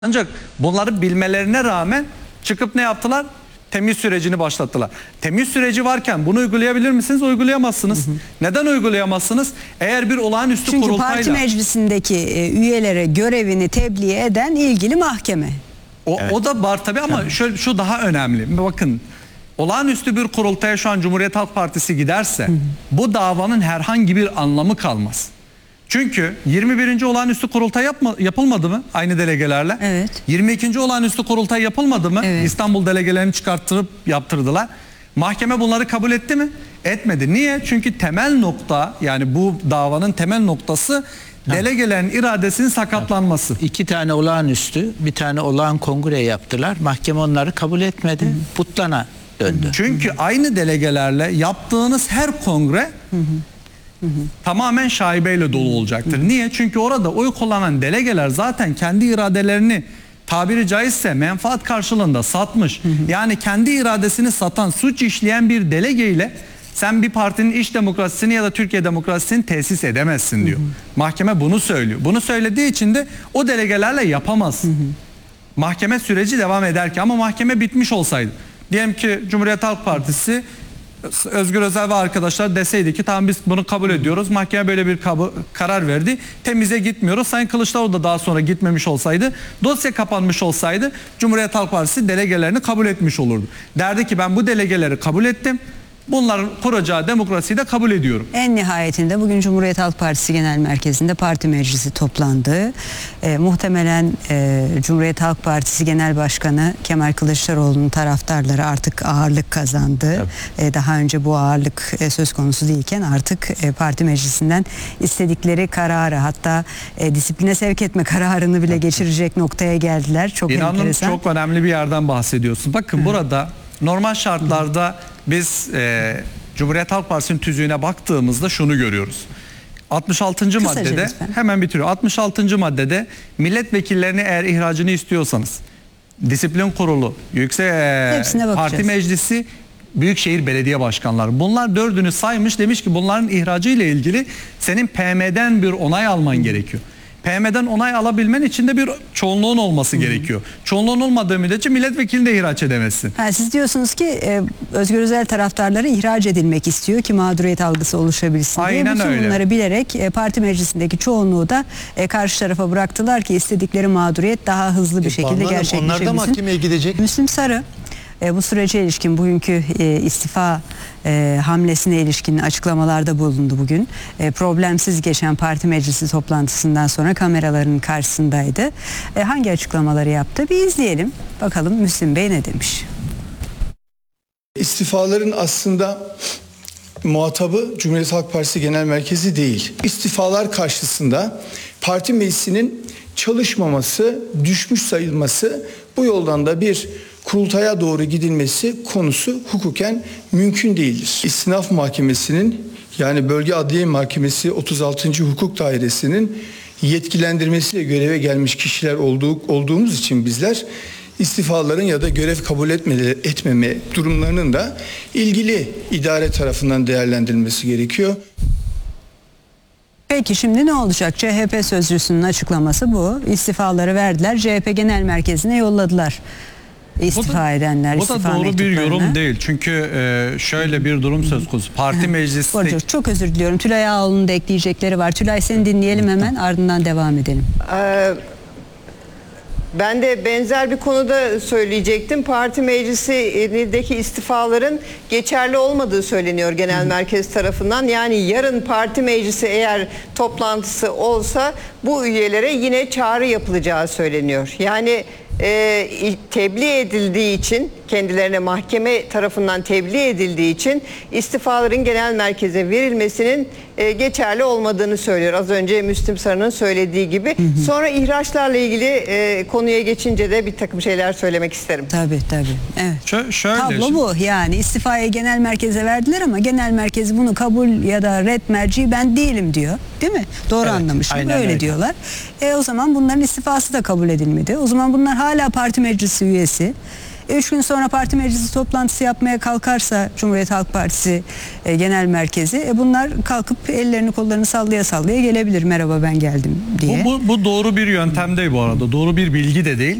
Ancak bunları bilmelerine rağmen çıkıp ne yaptılar? Temyiz sürecini başlattılar. Temyiz süreci varken bunu uygulayabilir misiniz? Uygulayamazsınız. Neden uygulayamazsınız? Eğer bir olağanüstü Çünkü kurultayla... parti meclisindeki üyelere görevini tebliğ eden ilgili mahkeme. O da var tabii ama şöyle, şu daha önemli. Bakın, olağanüstü bir kurultaya şu an Cumhuriyet Halk Partisi giderse bu davanın herhangi bir anlamı kalmaz. Çünkü 21. olağanüstü kurultay yapılmadı mı aynı delegelerle? Evet. 22. olağanüstü kurultay yapılmadı mı? Evet. İstanbul delegelerini çıkarttırıp yaptırdılar. Mahkeme bunları kabul etti mi? Etmedi. Niye? Çünkü temel nokta, yani bu davanın temel noktası delegelerin iradesinin sakatlanması. 2 tane olağanüstü, bir tane olağan kongre yaptılar. Mahkeme onları kabul etmedi. Putlana döndü. Çünkü aynı delegelerle yaptığınız her kongre tamamen şaibeyle dolu olacaktır. Niye? Çünkü orada oy kullanan delegeler zaten kendi iradelerini tabiri caizse menfaat karşılığında satmış. Yani kendi iradesini satan, suç işleyen bir delegeyle sen bir partinin iç demokrasisini ya da Türkiye demokrasisini tesis edemezsin diyor. Mahkeme bunu söylüyor. Bunu söylediği için de o delegelerle yapamaz. Mahkeme süreci devam ederken, ama mahkeme bitmiş olsaydı, diyelim ki Cumhuriyet Halk Partisi, Özgür Özel ve arkadaşlar deseydi ki tamam biz bunu kabul ediyoruz. Mahkeme böyle bir karar verdi. Temize gitmiyoruz. Sayın Kılıçdaroğlu da daha sonra gitmemiş olsaydı, dosya kapanmış olsaydı Cumhuriyet Halk Partisi delegelerini kabul etmiş olurdu. Derdi ki ben bu delegeleri kabul ettim. Bunların kuracağı demokrasiyi de kabul ediyorum. En nihayetinde bugün Cumhuriyet Halk Partisi Genel Merkezi'nde parti meclisi toplandı. Muhtemelen Cumhuriyet Halk Partisi Genel Başkanı Kemal Kılıçdaroğlu'nun taraftarları artık ağırlık kazandı. Daha önce bu ağırlık söz konusu değilken artık parti meclisinden istedikleri kararı, hatta disipline sevk etme kararını bile geçirecek noktaya geldiler. Çok İnanın enteresan. çok önemli bir yerden bahsediyorsun. Bakın burada normal şartlarda biz Cumhuriyet Halk Partisi'nin tüzüğüne baktığımızda şunu görüyoruz. 66. maddede lütfen. hemen bitiriyor. 66. maddede milletvekillerini eğer ihracını istiyorsanız Disiplin Kurulu, Yüksek Parti Meclisi, Büyükşehir Belediye Başkanları, bunlar dördünü saymış, demiş ki bunların ihracı ile ilgili senin PM'den bir onay alman gerekiyor. PM'den onay alabilmen için de bir çoğunluğun olması gerekiyor. Çoğunluğun olmadığı müddetçe milletvekilini de ihraç edemezsin. Siz diyorsunuz ki Özgür Özel taraftarları ihraç edilmek istiyor ki mağduriyet algısı oluşabilsin diye. Aynen Bütün öyle. bunları bilerek parti meclisindeki çoğunluğu da karşı tarafa bıraktılar ki istedikleri mağduriyet daha hızlı bir şekilde gerçekleşebilsin. Onlar da mahkemeye gidecek. Müslim Sarı bu sürece ilişkin bugünkü istifa hamlesine ilişkin açıklamalarda bulundu bugün. Problemsiz geçen parti meclisi toplantısından sonra kameraların karşısındaydı. Hangi açıklamaları yaptı? Bir izleyelim. Bakalım Müslim Bey ne demiş? İstifaların aslında muhatabı Cumhuriyet Halk Partisi Genel Merkezi değil. İstifalar karşısında parti meclisinin çalışmaması, düşmüş sayılması, bu yoldan da bir kurultaya doğru gidilmesi konusu hukuken mümkün değildir. İstinaf Mahkemesi'nin, yani Bölge Adliye Mahkemesi 36. Hukuk Dairesi'nin yetkilendirmesiyle göreve gelmiş kişiler olduğumuz için bizler istifaların ya da görev kabul etmeme durumlarının da ilgili idare tarafından değerlendirilmesi gerekiyor. Peki şimdi ne olacak? CHP sözcüsünün açıklaması bu. İstifaları verdiler. CHP Genel Merkezi'ne yolladılar. İstifa edenler, bu da doğru bir yorum değil. Çünkü şöyle bir durum söz konusu. Parti meclisi... Çok özür diliyorum. Tülay Ağoğlu'nun da ekleyecekleri var. Tülay, seni dinleyelim hemen, ardından devam edelim. Ben de benzer bir konuda söyleyecektim. Parti meclisindeki istifaların geçerli olmadığı söyleniyor genel merkez tarafından. Yani yarın parti meclisi eğer toplantısı olsa bu üyelere yine çağrı yapılacağı söyleniyor. Yani tebliğ edildiği için, kendilerine mahkeme tarafından tebliğ edildiği için istifaların genel merkeze verilmesinin geçerli olmadığını söylüyor. Az önce Müslim Sarı'nın söylediği gibi. Sonra ihraçlarla ilgili konuya geçince de bir takım şeyler söylemek isterim. Tabii. Evet. Şöyle, tablo bu. Yani istifayı genel merkeze verdiler ama genel merkez bunu kabul ya da red merci ben değilim diyor. Değil mi? Doğru anlamışım. Öyle diyorlar. O zaman bunların istifası da kabul edilmedi. O zaman bunlar hala parti meclisi üyesi. 3 gün sonra parti meclisi toplantısı yapmaya kalkarsa Cumhuriyet Halk Partisi Genel Merkezi, bunlar kalkıp ellerini kollarını sallaya sallaya gelebilir. Merhaba, ben geldim diye. Bu doğru bir yöntem değil bu arada. Doğru bir bilgi de değil.